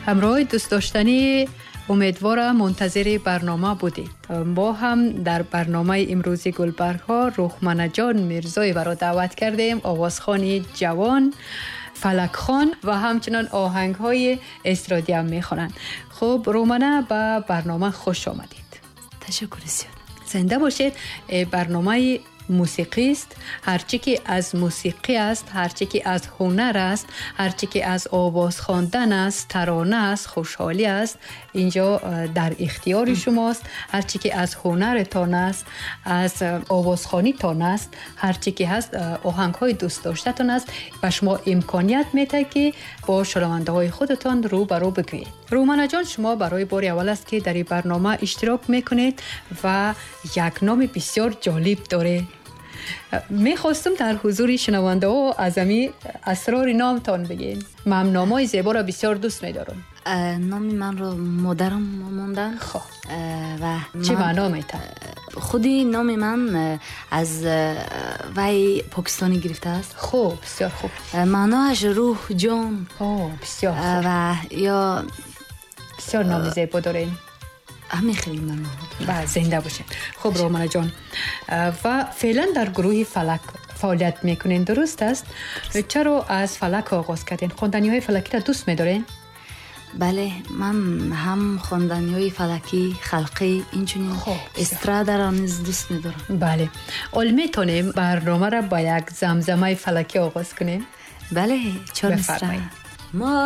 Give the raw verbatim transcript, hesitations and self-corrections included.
همراه دوست داشتنی، امیدوارم منتظر برنامه بودید. ما هم در برنامه امروزی گلبرگ ها روحمنه جان میرزایی را دعوت کردیم، آوازخوانی جوان، فلک خان و همچنان آهنگ های استرادی هم میخونند. خب رومنه به برنامه خوش آمدید. تشکر زیاد. زنده باشید. برنامه موسیقی است. هرچی که از موسیقی است، هرچی که از هنر است، هرچی که از آواز خواندن است، ترانه است، خوشحالی است، اینجا در اختیار شماست. هرچی که از هنرتان است، از آوازخوانی تان است، هرچی که هست آهنگ های دوست داشتتان است، به شما امکانیت میده که با شنونده های خودتان رو به رو بگویید. رومنه جان، شما برای بار اول است که در این برنامه اشتراک میکنید و یک نام بسیار جالب داره. میخواستم در حضور شنونده ها از امی اسرار نامتان بگین. من نامای زیبا را بسیار دوست میدارم. نامی من رو مادرم موندن. خب و چه معنا میتن؟ خودی نام من از وی پاکستانی گرفته است. خوب، بسیار خوب. معناش روح، جان. اوه بسیار خوب. و یا بسیار نام زیبا دارین. همین خیلی ممنون. بله، زنده باشین. خب رومنه جان، و فعلا در گروه فلک فعالیت میکنین، درست است؟ چرا از فلک آغاز کردین؟ خواندنی های فلکی را دوست میدارین؟ بله، من هم خواندنی های فلکی، خلقی، اینچنین استرادا را نیز دوست میدارم. بله. اول میتونیم برنامه را با یک زمزمه فلکی آغاز کنیم؟ بله، چون استرادا.